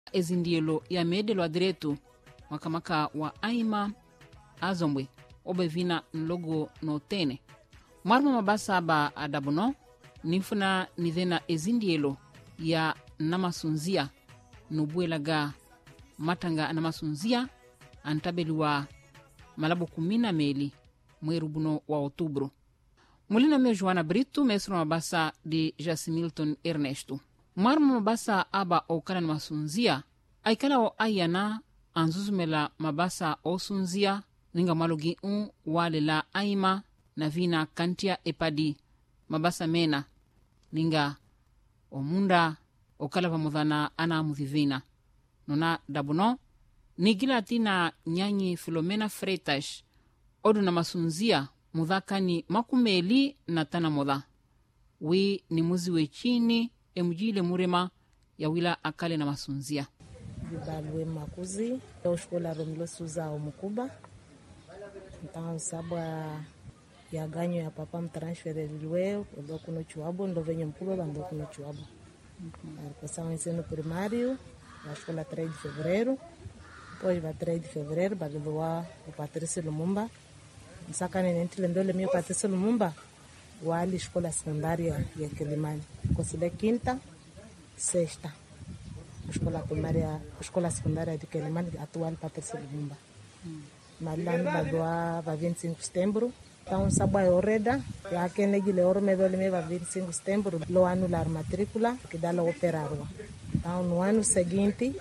ezindielo ya medelo adiretu makamaka wa aima azombwe obevina nlogo no tene mwarma mabasa aba adabuno nifuna nidhena ezindielo ya namasunzia nubuelaga matanga namasunzia antabeliwa malabo 12 mweru buno wa outubro. Mulina me Joana Brito, mesro mabasa de Jacimilton Ernesto. Mwarma mabasa aba okana namasunzia aikala o ayana anzuzumela mabasa o sunzia ninga malogi wale la aima na vina kantia epadi mabasa mena ninga omunda okala pamudhana ana mudhivina nona dabuno nigila tina nyanyi Filomena Freitas odu na masunzia mudhakani makumeli na tana moda wi ni muzi wechini emujile murema ya wila akale na masunzia Bibalwe makuzi ya ushkola Romilo Suza Omukuba então sabwa ya ganho ya papa mtransfereliwe ndo kuno chuabo ndo venye mkuba ndo kuno chuabo passava ensino primário na escola 3 de fevereiro depois va 3 de fevereiro va levar o Patrício Lumumba msakane nentile ndole mio Patrício Lumumba wali escola secundária ya Kilimani consile quinta sexta escola primária escola secundária de Kilimani atual Patrício Lumumba malani va 25 de setembro então sabwa oreda ya kenegile ormedole me va 25 de setembro lo anular matrícula que dá lo operarwa então no ano seguinte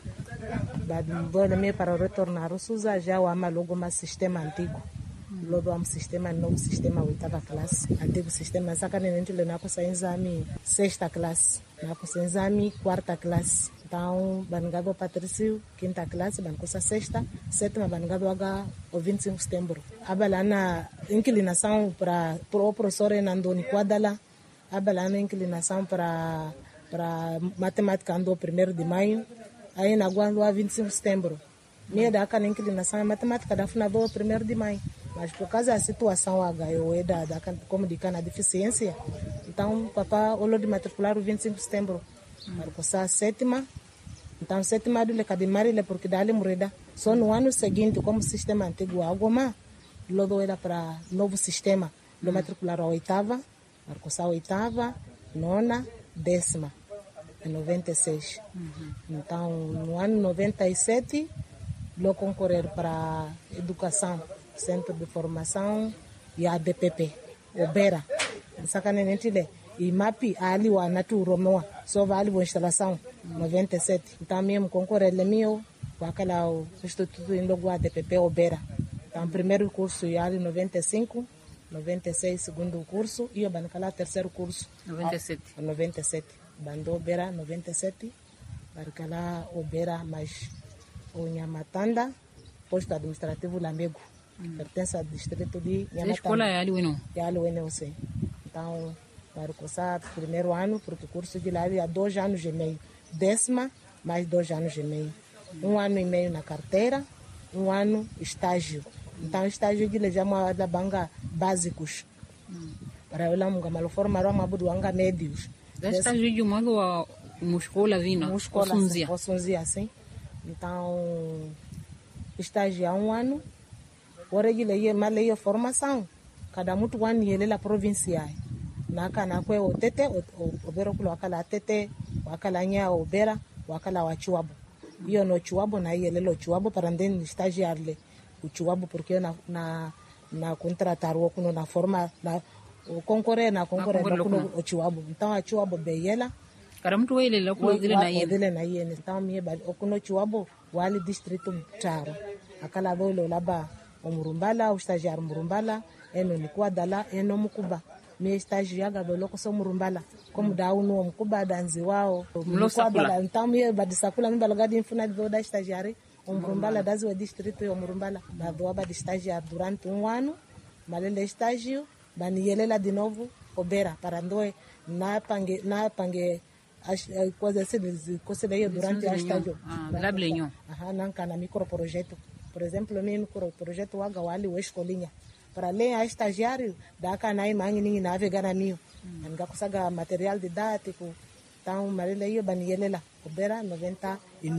dole me para retornar o Suza já o amalogo mas sistema antigo logo am sistema novo sistema oitava classe antigo sistema sakane nentile na kusa exame sexta classe na kusa exame quarta classe então banigado Patrício quinta classe bancosa sexta sétima banigado aga o 25 de setembro abalana inclinação para o professor Nandoni Quadala abalana inclinação para matemática ando 1º de maio aí na guando a 25 de setembro minha da kana inclinação matemática da funa do 1º de maio mas por causa da situação HEO da como de cana deficiência então papá olhou de matricular o 25 de setembro para passar a sétima então sétima do lecadimari porque dali mureda só no ano seguinte como sistema antigo agoma logo era para novo sistema do matricular a oitava para passar a oitava nona décima em 96 então no ano 97 lo concorrer para educação Centro de Formação e a DPP, Obera. Sakane nentile e MAPI ali wa natu romoa só vale a instalação 97. Então mesmo concorrer le mio wakala o instituto em logo a DPP Obera. Então primeiro curso e ali 95, 96 segundo curso e bancala terceiro curso 97. Bando Obera 97. Bancala Obera mais o Nhamatanda, posto administrativo Lamego. Pertence ao distrito de Nhamatanda. Escola é ali ou É ali ou não, sim. Então, para começar o primeiro ano, porque o curso de lá é 2 anos e meio. Décima, mais 2 anos e meio. 1 ano e meio na carteira, 1 ano estágio. Então, estágio de lejama da banga básicos. Para eu lá, malo formaram uma buduanga médios. Estágio de uma escola vina, o Sunzia, sim. Então, estágio há 1 ano. Oregile maleio formação cada muito ano ele la provincial na kana kwe otete obero kulo akala tete wakala nya obera wakala wa Chiwabo hiyo no Chiwabo na ile lo Chiwabo para ndeni stagiarle o Chiwabo porque na contratar o kuno na forma na concorrer na kuno o Chiwabo então a Chiwabo beyela cada muito ele la kulo ile na yene então mie ba kuno Chiwabo wali distrito taro akala dolo laba o Murumbala, o estagiário Murumbala, eno ni Quadala, eno Mukuba. Me estagiário do loco só Murumbala. Como dá o nome Mukuba danzi wao. Mukuba. Então me badisakula me balagadi infuna do da estagiário. O Murumbala dazi o distrito o Murumbala. Da doaba de estagiário durante 1 ano. Malele estágio, bani yelela de novo Obera para ndoe na pange coisa assim, coisa daí durante a estágio. Lablenho. Não kana microprojeto. Por exemplo, o meu projeto Waga Wali o escolinha. Para ler a estagiário, da canai mangi ninguém navegar na mio. Anga kusaga material didático, então marele iyo bani yelela. Cobera 99.